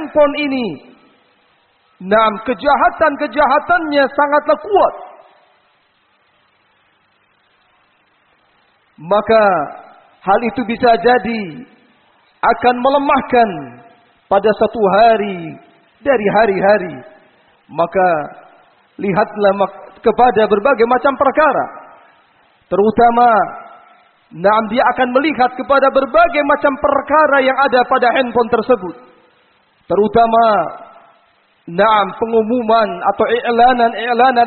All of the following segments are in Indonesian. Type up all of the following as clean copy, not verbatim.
handphone ini, kejahatan-kejahatannya sangatlah kuat. Maka hal itu bisa jadi akan melemahkan pada satu hari dari hari-hari. Maka lihatlah kepada berbagai macam perkara. Terutama dia akan melihat kepada berbagai macam perkara yang ada pada handphone tersebut. Terutama pengumuman atau iklan-iklan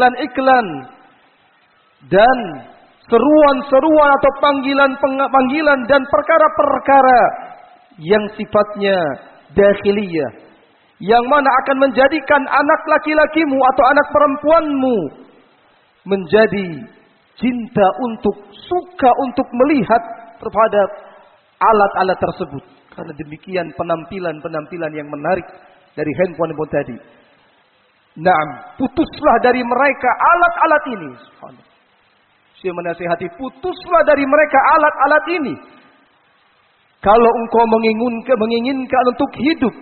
dan seruan-seruan atau panggilan dan perkara-perkara yang sifatnya dakhiliyah, yang mana akan menjadikan anak laki-lakimu atau anak perempuanmu menjadi cinta suka untuk melihat kepada alat-alat tersebut. Karena demikian penampilan-penampilan yang menarik dari handphone tadi. Putuslah dari mereka alat-alat ini. Saya menasihati, putuslah dari mereka alat-alat ini. Kalau engkau menginginkan untuk hidup,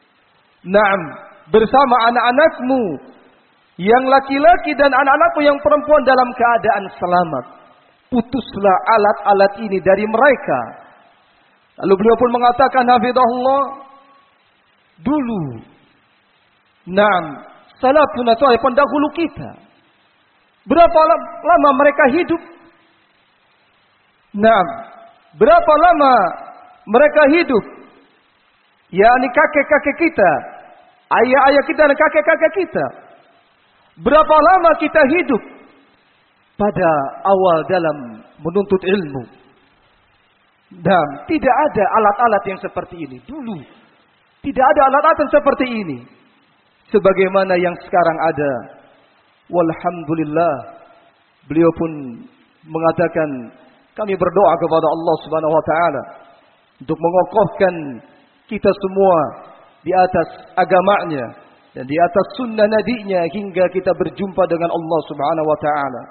bersama anak-anakmu yang laki-laki dan anak-anakmu yang perempuan dalam keadaan selamat, putuslah alat-alat ini dari mereka. Lalu beliau pun mengatakan, hafizahullah, dulu, salafun atau pendahulu kita, berapa lama mereka hidup? Berapa lama mereka hidup? yakni kakek-kakek kita, ayah-ayah kita dan kakek-kakek kita. Berapa lama kita hidup pada awal dalam menuntut ilmu. Dan tidak ada alat-alat yang seperti ini dulu. Tidak ada alat-alat yang seperti ini sebagaimana yang sekarang ada. Walhamdulillah, beliau pun mengatakan, kami berdoa kepada Allah Subhanahu wa taala untuk mengokohkan kita semua di atas agamanya dan di atas sunnah nabinya hingga kita berjumpa dengan Allah Subhanahu wa taala.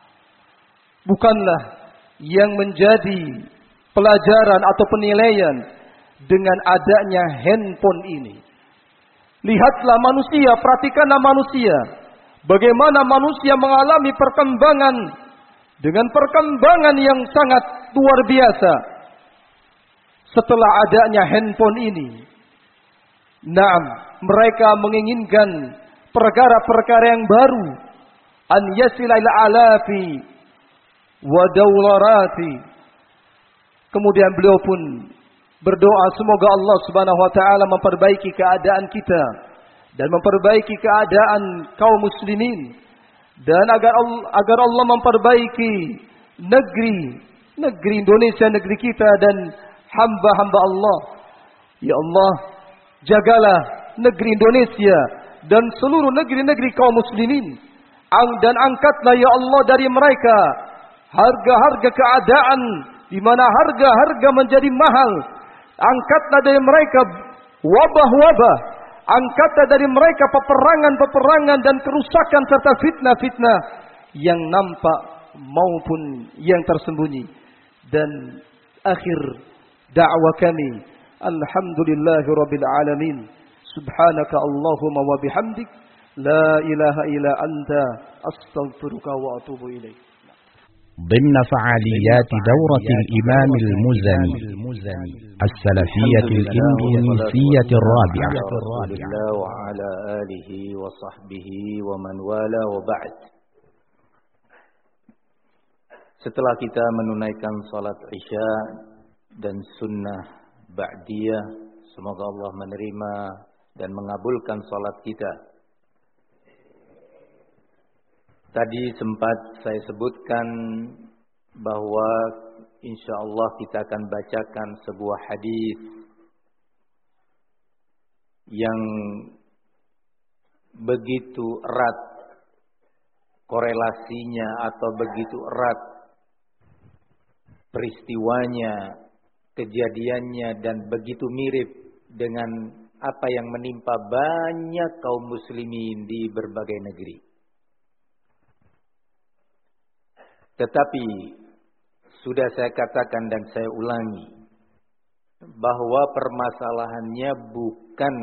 Bukanlah yang menjadi pelajaran atau penilaian dengan adanya handphone ini. Lihatlah manusia, perhatikanlah manusia. Bagaimana manusia mengalami perkembangan dengan perkembangan yang sangat luar biasa setelah adanya handphone ini. Naam, mereka menginginkan perkara-perkara yang baru. An yasila ila alafi wa dawlarati. Kemudian beliau pun berdoa semoga Allah Subhanahu wa taala memperbaiki keadaan kita dan memperbaiki keadaan kaum muslimin, dan agar Allah memperbaiki negeri Indonesia, negeri kita dan hamba-hamba Allah. Ya Allah, jagalah negeri Indonesia dan seluruh negeri-negeri kaum muslimin, dan angkatlah ya Allah dari mereka harga-harga keadaan di mana harga-harga menjadi mahal. Angkatlah dari mereka wabah-wabah, angkatlah dari mereka peperangan-peperangan dan kerusakan serta fitnah-fitnah yang nampak maupun yang tersembunyi. Dan akhir dakwah kami, alhamdulillahirabbil alamin, subhanaka Allahumma wa bihamdik, la ilaha illa anta, astaghfiruka wa atubu ilaik. ضمن فعاليات دورة الإمام المزني السلفية الإندونيسية الرابعة. وعلى آله وصحبه ومن والاه وبعد. Setelah kita menunaikan salat Isya dan sunnah Ba'diyah, semoga Allah menerima dan mengabulkan salat kita. Tadi sempat saya sebutkan bahwa insya Allah kita akan bacakan sebuah hadis yang begitu erat korelasinya atau begitu erat peristiwanya, kejadiannya, dan begitu mirip dengan apa yang menimpa banyak kaum muslimin di berbagai negeri. Tetapi sudah saya katakan dan saya ulangi bahwa permasalahannya bukan